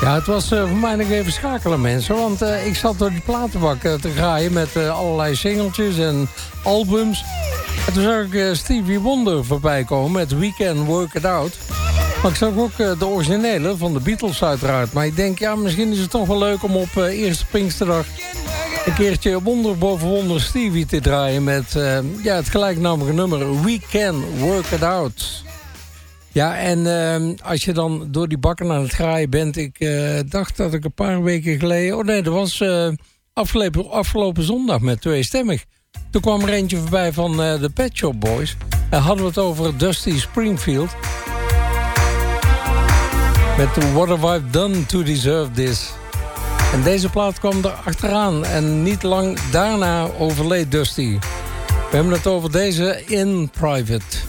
Ja, het was voor mij nog even schakelen, mensen. Want ik zat door die platenbak te graaien met allerlei singeltjes en albums. En toen zag ik Stevie Wonder voorbij komen met We Can Work It Out. Maar ik zag ook de originele van de Beatles uiteraard. Maar ik denk, ja, misschien is het toch wel leuk om op eerste Pinksterdag een keertje wonder boven wonder Stevie te draaien met het gelijknamige nummer We Can Work It Out. Ja, en als je dan door die bakken aan het graaien bent... Ik dacht dat ik een paar weken geleden... Oh nee, dat was afgelopen zondag met Tweestemmig. Toen kwam er eentje voorbij van de Pet Shop Boys. En hadden we het over Dusty Springfield. Met What Have I Done To Deserve This. En deze plaat kwam er achteraan. En niet lang daarna overleed Dusty. We hebben het over deze In Private.